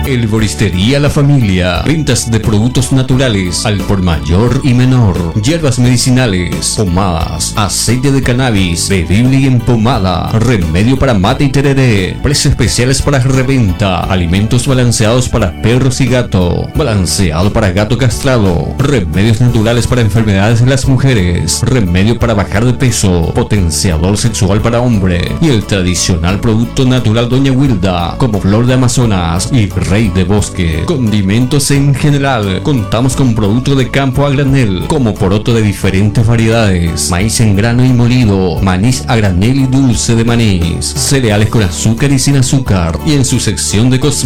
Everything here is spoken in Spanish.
Herboristería La Familia. Ventas de productos naturales al por mayor y menor. Hierbas medicinales, pomadas, aceite de cannabis, bebible y en pomada. Remedio para mate y tereré. Precios especiales para reventa. Alimentos balanceados para perros y gato. Balanceado para gato castrado. Remedios naturales para enfermedades en las mujeres. Remedio para bajar de peso. Potenciador sexual para hombre. Y el tradicional producto natural Doña Wilda, como flor de Amazonas y rey de bosque. Condimentos en general. Contamos con producto de campo a granel, como poroto de diferentes variedades, maíz en grano y molido, maíz a granel y dulce de maíz, cereales con azúcar y sin azúcar, y en su sección de cosméticos